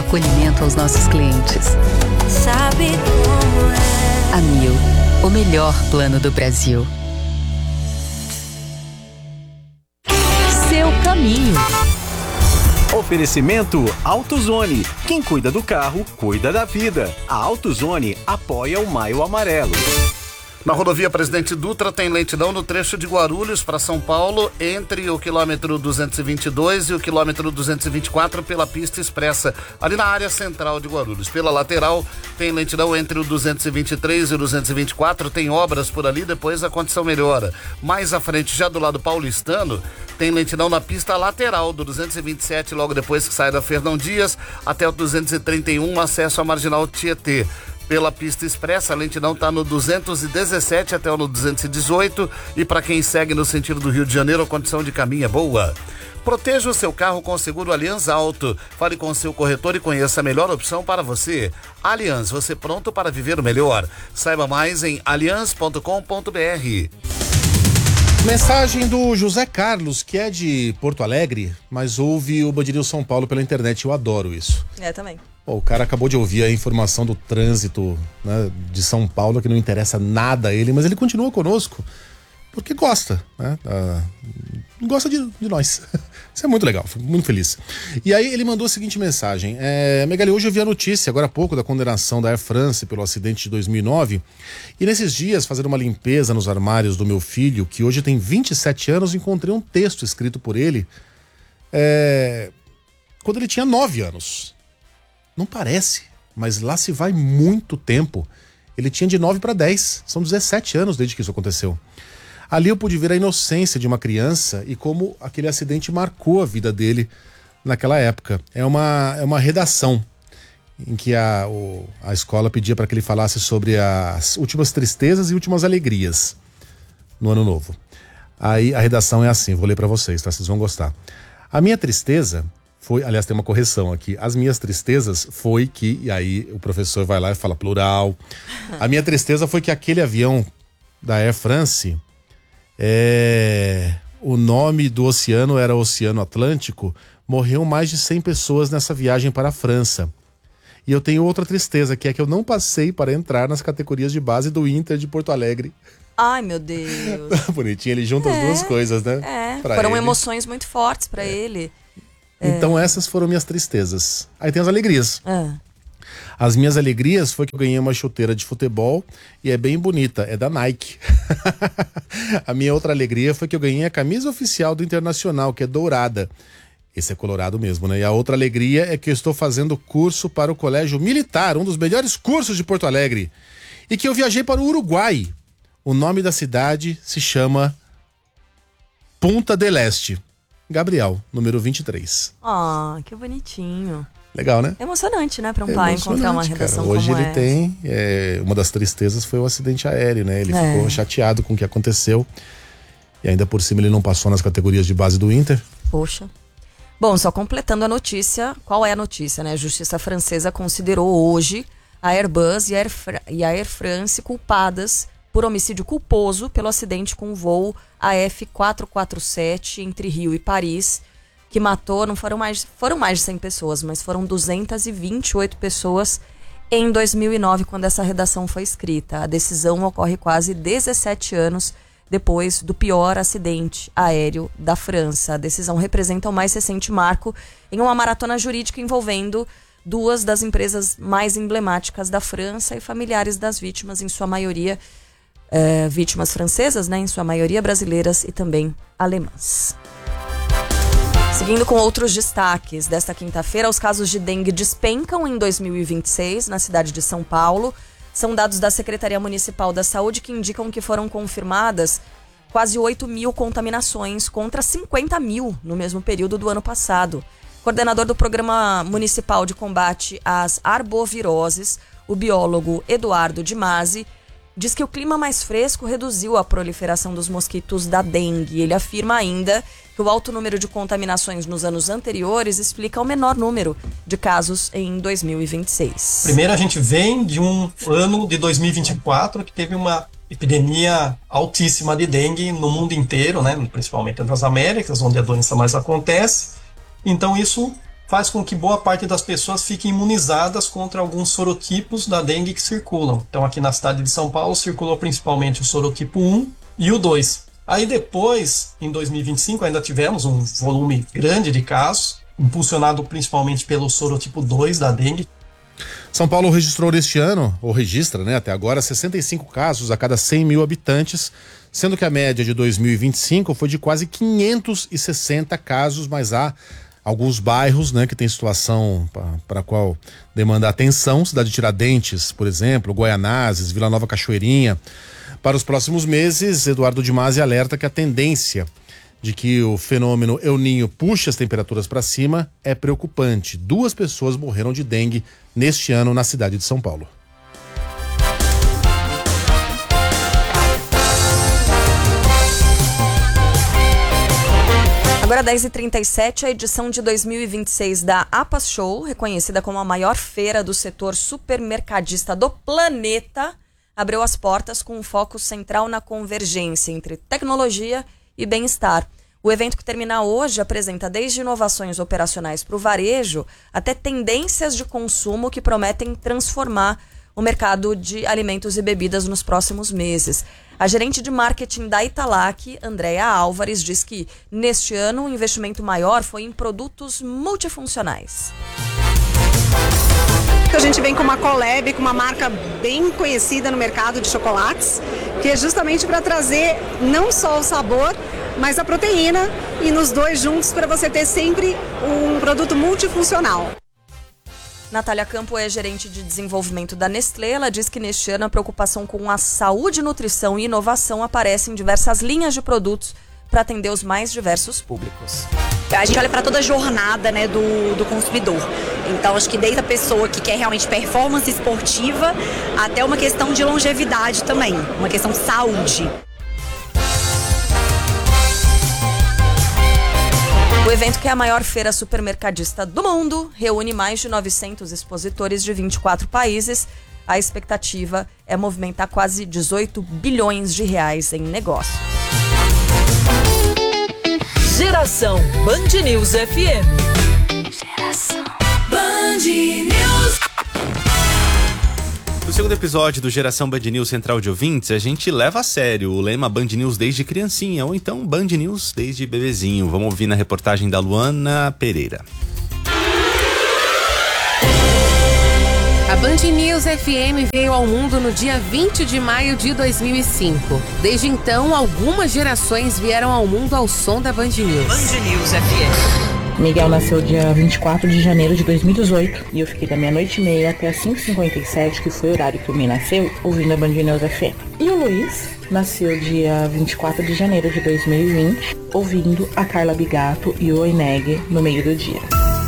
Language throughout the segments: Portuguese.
acolhimento aos nossos clientes. Sabe como é? Amil, o melhor plano do Brasil. Seu caminho. Oferecimento AutoZone. Quem cuida do carro, cuida da vida. A AutoZone apoia o Maio Amarelo. Na rodovia Presidente Dutra tem lentidão no trecho de Guarulhos para São Paulo, entre o quilômetro 222 e o quilômetro 224 pela pista expressa, ali na área central de Guarulhos. Pela lateral tem lentidão entre o 223 e o 224, tem obras por ali, depois a condição melhora. Mais à frente, já do lado paulistano, tem lentidão na pista lateral do 227, logo depois que sai da Fernão Dias, até o 231, acesso à Marginal Tietê. Pela pista expressa, a lentidão está no 217 até no 218 e para quem segue no sentido do Rio de Janeiro, a condição de caminho é boa. Proteja o seu carro com o seguro Allianz Auto. Fale com o seu corretor e conheça a melhor opção para você. Allianz, você pronto para viver o melhor. Saiba mais em allianz.com.br. Mensagem do José Carlos, que é de Porto Alegre, mas ouve o Band News São Paulo pela internet. Eu adoro isso. Também. Pô, o cara acabou de ouvir a informação do trânsito, né, de São Paulo, que não interessa nada a ele, mas ele continua conosco porque gosta, né? Gosta de nós. Isso é muito legal, fico muito feliz. E aí ele mandou a seguinte mensagem: Megali, hoje eu vi a notícia, agora há pouco, da condenação da Air France pelo acidente de 2009, e nesses dias, fazendo uma limpeza nos armários do meu filho, que hoje tem 27 anos, encontrei um texto escrito por ele quando ele tinha 9 anos. Não parece, mas lá se vai muito tempo. Ele tinha de 9 para 10, são 17 anos desde que isso aconteceu. Ali eu pude ver a inocência de uma criança e como aquele acidente marcou a vida dele naquela época. É uma redação em que a escola pedia para que ele falasse sobre as últimas tristezas e últimas alegrias no ano novo. Aí a redação é assim, vou ler para vocês, tá? Vocês vão gostar. A minha tristeza foi, aliás, tem uma correção aqui. As minhas tristezas foi que, e aí o professor vai lá e fala plural. A minha tristeza foi que aquele avião da Air France, o nome do oceano era Oceano Atlântico, morreu mais de 100 pessoas nessa viagem para a França. E eu tenho outra tristeza, que é que eu não passei para entrar nas categorias de base do Inter de Porto Alegre. Ai, meu Deus. Bonitinho, ele junta as duas coisas, né? Foram emoções muito fortes para ele. Então essas foram minhas tristezas. Aí tem as alegrias. As minhas alegrias foi que eu ganhei uma chuteira de futebol e é bem bonita, é da Nike. A minha outra alegria foi que eu ganhei a camisa oficial do Internacional, que é dourada. Esse é colorado mesmo, né? E a outra alegria é que eu estou fazendo curso para o Colégio Militar, um dos melhores cursos de Porto Alegre. E que eu viajei para o Uruguai. O nome da cidade se chama Punta del Este. Gabriel, número 23. Que bonitinho. Legal, né? É emocionante, né? Para um pai encontrar uma redação cara. Hoje como ele tem... uma das tristezas foi o acidente aéreo, né? Ele ficou chateado com o que aconteceu. E ainda por cima ele não passou nas categorias de base do Inter. Poxa. Bom, só completando a notícia. Qual é a notícia, né? A justiça francesa considerou hoje a Airbus e a Air France culpadas por homicídio culposo pelo acidente com o voo AF447 entre Rio e Paris, que matou, foram mais de 100 pessoas, mas foram 228 pessoas em 2009, quando essa redação foi escrita. A decisão ocorre quase 17 anos depois do pior acidente aéreo da França. A decisão representa o mais recente marco em uma maratona jurídica envolvendo duas das empresas mais emblemáticas da França e familiares das vítimas, em sua maioria vítimas francesas, né, em sua maioria brasileiras e também alemãs. Seguindo com outros destaques desta quinta-feira, os casos de dengue despencam em 2026 na cidade de São Paulo. São dados da Secretaria Municipal da Saúde que indicam que foram confirmadas quase 8 mil contaminações contra 50 mil no mesmo período do ano passado. Coordenador do Programa Municipal de Combate às Arboviroses, o biólogo Eduardo Di Masi, diz que o clima mais fresco reduziu a proliferação dos mosquitos da dengue. Ele afirma ainda que o alto número de contaminações nos anos anteriores explica o menor número de casos em 2026. Primeiro, a gente vem de um ano de 2024 que teve uma epidemia altíssima de dengue no mundo inteiro, né? Principalmente nas Américas, onde a doença mais acontece. Então isso faz com que boa parte das pessoas fiquem imunizadas contra alguns sorotipos da dengue que circulam. Então aqui na cidade de São Paulo circulou principalmente o sorotipo 1 e o 2. Aí depois, em 2025, ainda tivemos um volume grande de casos, impulsionado principalmente pelo sorotipo 2 da dengue. São Paulo registrou neste ano, ou registra, né, até agora, 65 casos a cada 100 mil habitantes, sendo que a média de 2025 foi de quase 560 casos, mas há alguns bairros, né, que tem situação para a qual demanda atenção, cidade de Tiradentes, por exemplo, Goianazes, Vila Nova Cachoeirinha. Para os próximos meses, Eduardo de Masi alerta que a tendência de que o fenômeno El Niño puxe as temperaturas para cima é preocupante. 2 pessoas morreram de dengue neste ano na cidade de São Paulo. Agora 10h37, a edição de 2026 da APAS Show, reconhecida como a maior feira do setor supermercadista do planeta, abriu as portas com um foco central na convergência entre tecnologia e bem-estar. O evento, que termina hoje, apresenta desde inovações operacionais para o varejo até tendências de consumo que prometem transformar o mercado de alimentos e bebidas nos próximos meses. A gerente de marketing da Italac, Andréa Álvares, diz que neste ano o investimento maior foi em produtos multifuncionais. A gente vem com uma collab, com uma marca bem conhecida no mercado de chocolates, que é justamente para trazer não só o sabor, mas a proteína, e nos dois juntos para você ter sempre um produto multifuncional. Natália Campo é gerente de desenvolvimento da Nestlé. Ela diz que neste ano a preocupação com a saúde, nutrição e inovação aparece em diversas linhas de produtos para atender os mais diversos públicos. A gente olha para toda a jornada, né, do consumidor. Então, acho que desde a pessoa que quer realmente performance esportiva até uma questão de longevidade também, uma questão de saúde. O evento, que é a maior feira supermercadista do mundo, reúne mais de 900 expositores de 24 países. A expectativa é movimentar quase 18 bilhões de reais em negócios. Geração Band News FM. Geração Band News. No segundo episódio do Geração Band News Central de Ouvintes, a gente leva a sério o lema Band News desde criancinha, ou então Band News desde bebezinho. Vamos ouvir na reportagem da Luana Pereira. A Band News FM veio ao mundo no dia 20 de maio de 2005. Desde então, algumas gerações vieram ao mundo ao som da Band News. Band News FM. Miguel nasceu dia 24 de janeiro de 2018 e eu fiquei da meia-noite e meia até as 5h57, que foi o horário que o Mi nasceu, ouvindo a Band News FM. E o Luiz nasceu dia 24 de janeiro de 2020, ouvindo a Carla Bigato e o Oineg no meio do dia.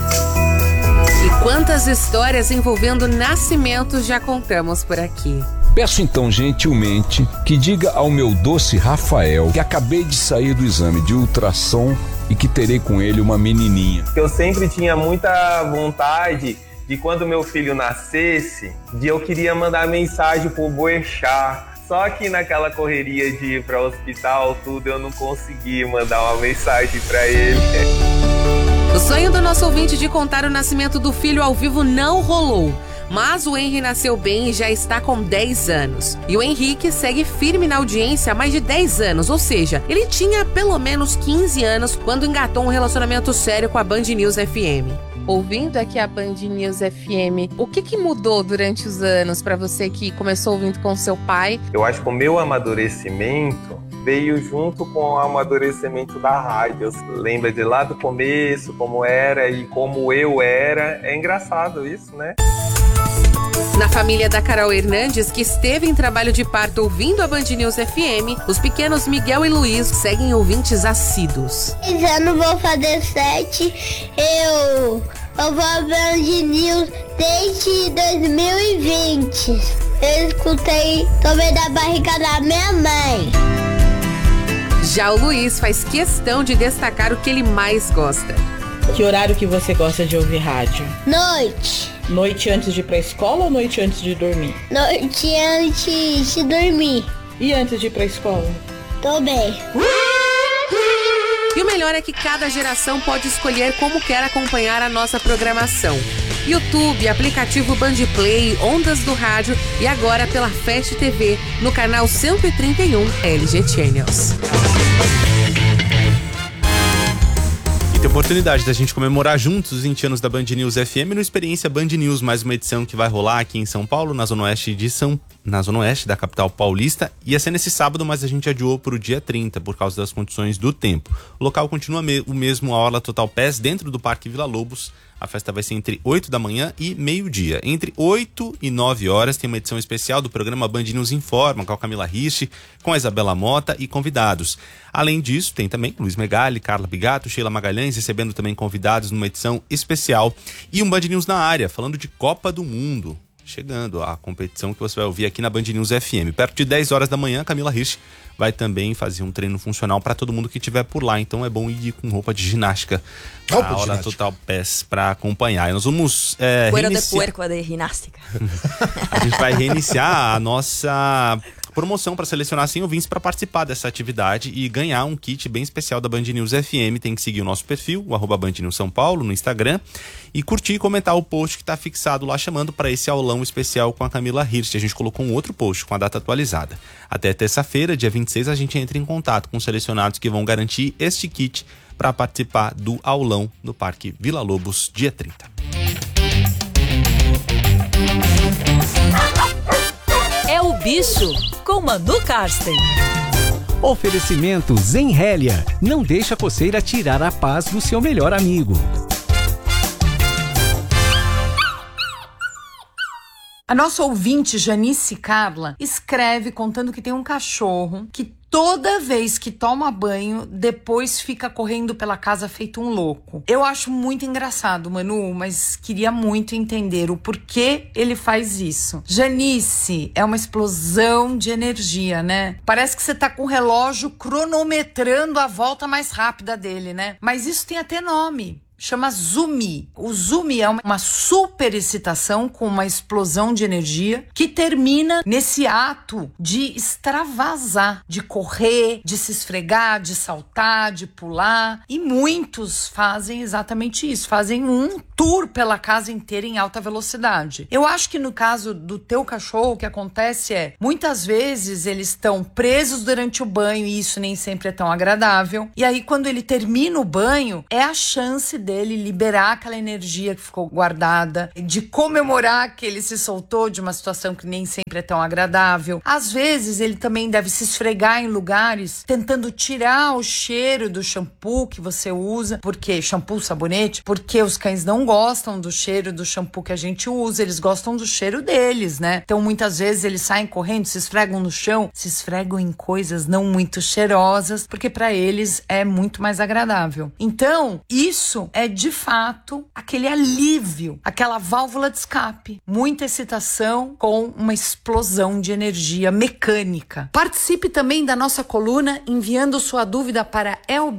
E quantas histórias envolvendo nascimentos já contamos por aqui. Peço então gentilmente que diga ao meu doce Rafael que acabei de sair do exame de ultrassom e que terei com ele uma menininha. Eu sempre tinha muita vontade de, quando meu filho nascesse, eu queria mandar mensagem pro Boechat. Só que naquela correria de ir para o hospital, tudo, eu não consegui mandar uma mensagem para ele. O sonho do nosso ouvinte de contar o nascimento do filho ao vivo não rolou. Mas o Henry nasceu bem e já está com 10 anos. E o Henrique segue firme na audiência há mais de 10 anos, ou seja, ele tinha pelo menos 15 anos quando engatou um relacionamento sério com a Band News FM. Ouvindo aqui a Band News FM, o que mudou durante os anos para você que começou ouvindo com seu pai? Eu acho que o meu amadurecimento veio junto com o amadurecimento da rádio. Lembra de lá do começo, como era e como eu era. É engraçado isso, né? Na família da Carol Hernandes, que esteve em trabalho de parto ouvindo a Band News FM, os pequenos Miguel e Luiz seguem ouvintes assíduos. Eu não vou fazer 7, eu vou a Band News desde 2020. Eu escutei também da barriga da minha mãe. Já o Luiz faz questão de destacar o que ele mais gosta. Que horário que você gosta de ouvir rádio? Noite. Noite antes de ir pra escola ou noite antes de dormir? Noite antes de dormir. E antes de ir pra escola? Tô bem. E o melhor é que cada geração pode escolher como quer acompanhar a nossa programação. YouTube, aplicativo Bandplay, ondas do rádio e agora pela Fast TV no canal 131 LG Channels. Tem oportunidade da gente comemorar juntos os 20 anos da Band News FM no Experiência Band News, mais uma edição que vai rolar aqui em São Paulo, na Zona Oeste da capital paulista. Ia ser nesse sábado, mas a gente adiou para o dia 30 por causa das condições do tempo. O local continua o mesmo, a Orla Total Pass, dentro do Parque Vila Lobos. A festa vai ser entre 8 da manhã e meio-dia. Entre 8 e 9 horas tem uma edição especial do programa Band News Informa, com a Camila Rich, com a Isabela Mota e convidados. Além disso, tem também Luiz Megali, Carla Bigato, Sheila Magalhães, recebendo também convidados numa edição especial. E um Band News na área, falando de Copa do Mundo. Chegando a competição que você vai ouvir aqui na Band News FM. Perto de 10 horas da manhã, Camila Rich vai também fazer um treino funcional para todo mundo que estiver por lá. Então é bom ir com roupa de ginástica. A hora Total Pass para acompanhar. E nós vamos Puerco de ginástica. A gente vai reiniciar a nossa promoção para selecionar 100 ouvintes para participar dessa atividade e ganhar um kit bem especial da Band News FM. Tem que seguir o nosso perfil, o @Band News São Paulo, no Instagram, e curtir e comentar o post que está fixado lá, chamando para esse aulão especial com a Camila Hirst. A gente colocou um outro post com a data atualizada. Até terça-feira, dia 26, a gente entra em contato com os selecionados que vão garantir este kit para participar do aulão no Parque Vila Lobos, dia 30. É o Bicho, com Manu Karsten. Oferecimento Zenhélia. Não deixa a coceira tirar a paz do seu melhor amigo. A nossa ouvinte, Janice Carla, escreve contando que tem um cachorro que toda vez que toma banho, depois fica correndo pela casa feito um louco. Eu acho muito engraçado, Manu, mas queria muito entender o porquê ele faz isso. Janice, é uma explosão de energia, né? Parece que você tá com o relógio cronometrando a volta mais rápida dele, né? Mas isso tem até nome. Chama Zumi. O Zumi é uma super excitação com uma explosão de energia que termina nesse ato de extravasar, de correr, de se esfregar, de saltar, de pular. E muitos fazem exatamente isso, fazem um tour pela casa inteira em alta velocidade. Eu acho que no caso do teu cachorro, o que acontece é, muitas vezes eles estão presos durante o banho e isso nem sempre é tão agradável. E aí quando ele termina o banho, é a chance dele liberar aquela energia que ficou guardada, de comemorar que ele se soltou de uma situação que nem sempre é tão agradável. Às vezes ele também deve se esfregar em lugares tentando tirar o cheiro do shampoo que você usa, porque shampoo, sabonete, porque os cães não gostam do cheiro do shampoo que a gente usa, eles gostam do cheiro deles, né? Então muitas vezes eles saem correndo, se esfregam no chão, se esfregam em coisas não muito cheirosas, porque para eles é muito mais agradável. Então, isso é de fato aquele alívio, aquela válvula de escape. Muita excitação com uma explosão de energia mecânica. Participe também da nossa coluna enviando sua dúvida para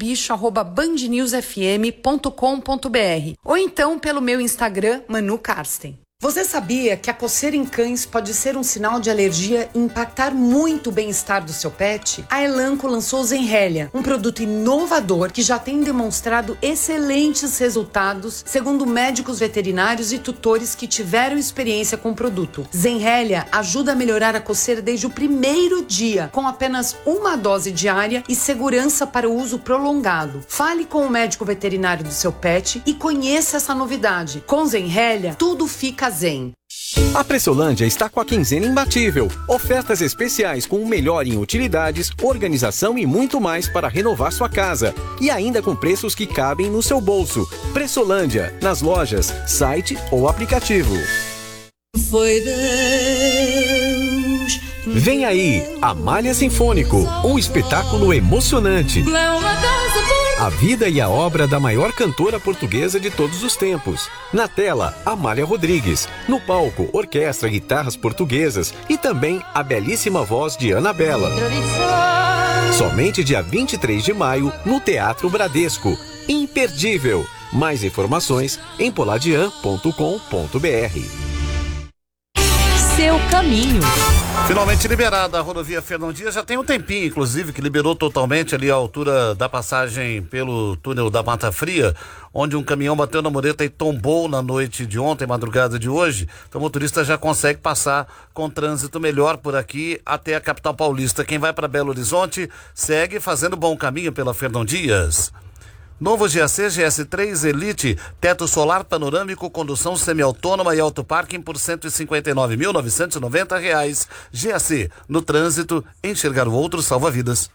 elbicho@bandnewsfm.com.br ou então pelo meu Instagram, Manu Karsten. Você sabia que a coceira em cães pode ser um sinal de alergia e impactar muito o bem-estar do seu pet? A Elanco lançou o Zenhélia, um produto inovador que já tem demonstrado excelentes resultados, segundo médicos veterinários e tutores que tiveram experiência com o produto. Zenhélia ajuda a melhorar a coceira desde o primeiro dia, com apenas uma dose diária e segurança para o uso prolongado. Fale com o médico veterinário do seu pet e conheça essa novidade. Com Zenhélia, tudo fica zen. A Pressolândia está com a quinzena imbatível. Ofertas especiais com o melhor em utilidades, organização e muito mais para renovar sua casa. E ainda com preços que cabem no seu bolso. Pressolândia, nas lojas, site ou aplicativo. Foi Deus. Vem aí, Amália Sinfônico, um espetáculo emocionante. A vida e a obra da maior cantora portuguesa de todos os tempos. Na tela, Amália Rodrigues. No palco, orquestra, guitarras portuguesas e também a belíssima voz de Anabela. Somente dia 23 de maio, no Teatro Bradesco. Imperdível! Mais informações em poladian.com.br. seu caminho. Finalmente liberada a rodovia Fernão Dias, já tem um tempinho, inclusive, que liberou totalmente ali a altura da passagem pelo túnel da Mata Fria, onde um caminhão bateu na mureta e tombou na noite de ontem, madrugada de hoje. Então o motorista já consegue passar com trânsito melhor por aqui até a capital paulista. Quem vai para Belo Horizonte segue fazendo bom caminho pela Fernão Dias. Novo GAC GS3 Elite, teto solar panorâmico, condução semiautônoma e autoparking por R$ 159.990. GAC, no trânsito, enxergar o outro salva vidas.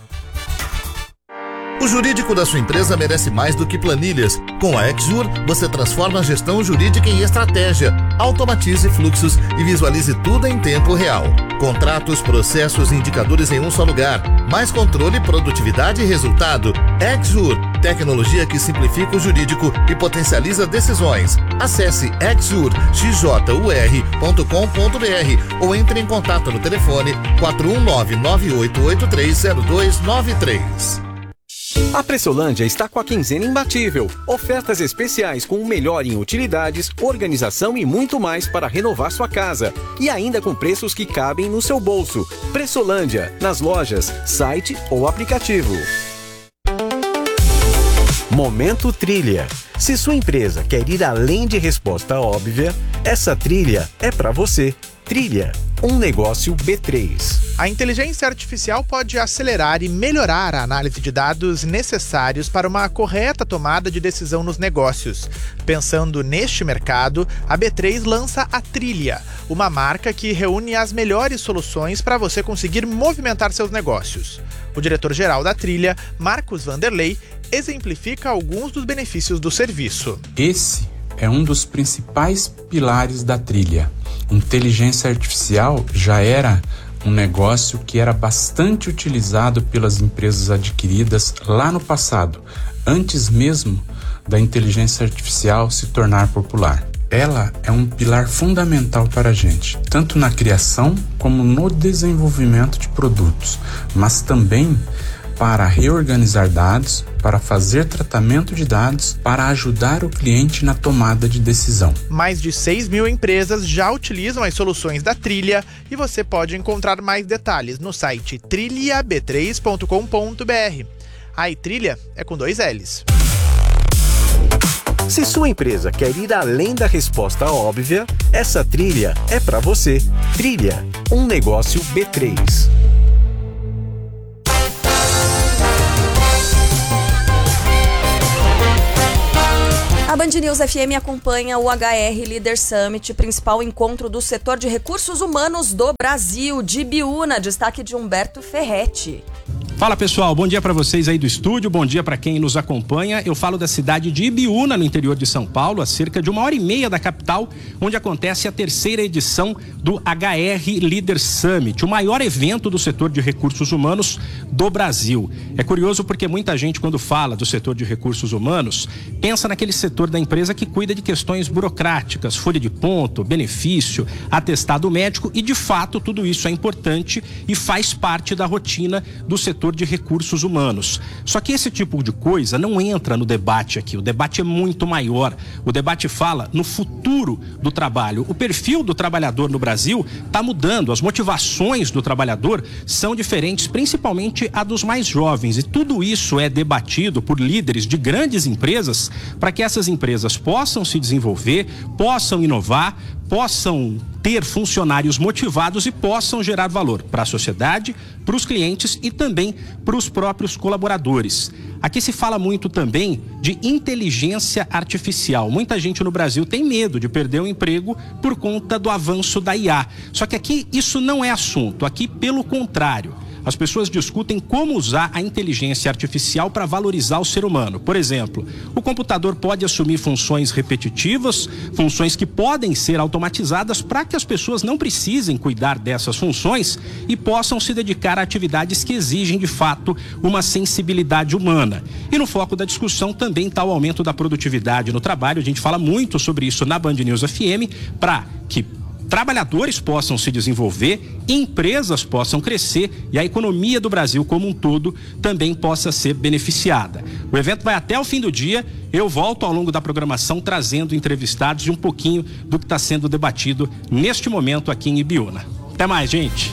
O jurídico da sua empresa merece mais do que planilhas. Com a Exjur, você transforma a gestão jurídica em estratégia. Automatize fluxos e visualize tudo em tempo real. Contratos, processos e indicadores em um só lugar. Mais controle, produtividade e resultado. Exjur, tecnologia que simplifica o jurídico e potencializa decisões. Acesse exjur.com.br ou entre em contato no telefone 419-9883-0293. A Pressolândia está com a quinzena imbatível. Ofertas especiais com o melhor em utilidades, organização e muito mais para renovar sua casa. E ainda com preços que cabem no seu bolso. Pressolândia, nas lojas, site ou aplicativo. Momento Trilha. Se sua empresa quer ir além de resposta óbvia, essa trilha é para você. Trilha, um negócio B3. A inteligência artificial pode acelerar e melhorar a análise de dados necessários para uma correta tomada de decisão nos negócios. Pensando neste mercado, a B3 lança a Trilha, uma marca que reúne as melhores soluções para você conseguir movimentar seus negócios. O diretor-geral da Trilha, Marcos Vanderlei, exemplifica alguns dos benefícios do serviço. Esse é um dos principais pilares da Trilha. Inteligência artificial já era um negócio que era bastante utilizado pelas empresas adquiridas lá no passado, antes mesmo da inteligência artificial se tornar popular. Ela é um pilar fundamental para a gente, tanto na criação como no desenvolvimento de produtos, mas também para reorganizar dados, para fazer tratamento de dados, para ajudar o cliente na tomada de decisão. Mais de 6 mil empresas já utilizam as soluções da Trilha e você pode encontrar mais detalhes no site trilhab3.com.br. A Trilha é com 2 L's. Se sua empresa quer ir além da resposta óbvia, essa trilha é para você. Trilha, um negócio B3. A Band News FM acompanha o HR Leader Summit, principal encontro do setor de recursos humanos do Brasil. De Ibiúna, destaque de Humberto Ferretti. Fala pessoal, bom dia para vocês aí do estúdio, bom dia para quem nos acompanha. Eu falo da cidade de Ibiúna, no interior de São Paulo, a cerca de 1h30 da capital, onde acontece a 3ª edição do HR Leader Summit, o maior evento do setor de recursos humanos do Brasil. É curioso porque muita gente, quando fala do setor de recursos humanos, pensa naquele setor da empresa que cuida de questões burocráticas, folha de ponto, benefício, atestado médico, e de fato tudo isso é importante e faz parte da rotina do setor de recursos humanos. Só que esse tipo de coisa não entra no debate aqui. O debate é muito maior. O debate fala no futuro do trabalho. O perfil do trabalhador no Brasil está mudando. As motivações do trabalhador são diferentes, principalmente a dos mais jovens. E tudo isso é debatido por líderes de grandes empresas para que essas empresas possam se desenvolver, possam inovar, possam ter funcionários motivados e possam gerar valor para a sociedade, para os clientes e também para os próprios colaboradores. Aqui se fala muito também de inteligência artificial. Muita gente no Brasil tem medo de perder o emprego por conta do avanço da IA. Só que aqui isso não é assunto. Aqui, pelo contrário, as pessoas discutem como usar a inteligência artificial para valorizar o ser humano. Por exemplo, o computador pode assumir funções repetitivas, funções que podem ser automatizadas para que as pessoas não precisem cuidar dessas funções e possam se dedicar a atividades que exigem, de fato, uma sensibilidade humana. E no foco da discussão também está o aumento da produtividade no trabalho. A gente fala muito sobre isso na Band News FM para que trabalhadores possam se desenvolver, empresas possam crescer e a economia do Brasil como um todo também possa ser beneficiada. O evento vai até o fim do dia. Eu volto ao longo da programação trazendo entrevistados e um pouquinho do que está sendo debatido neste momento aqui em Ibiúna. Até mais, gente!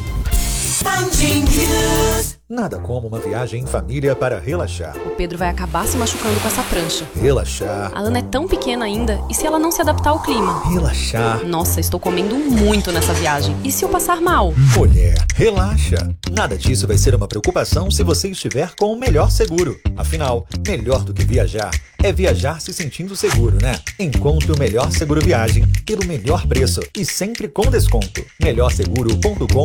Nada como uma viagem em família para relaxar. O Pedro vai acabar se machucando com essa prancha. Relaxar. A Ana é tão pequena ainda, e se ela não se adaptar ao clima? Relaxar. Nossa, estou comendo muito nessa viagem. E se eu passar mal? Mulher, relaxa. Nada disso vai ser uma preocupação se você estiver com o melhor seguro. Afinal, melhor do que viajar é viajar se sentindo seguro, né? Encontre o melhor seguro viagem pelo melhor preço e sempre com desconto. melhorseguro.com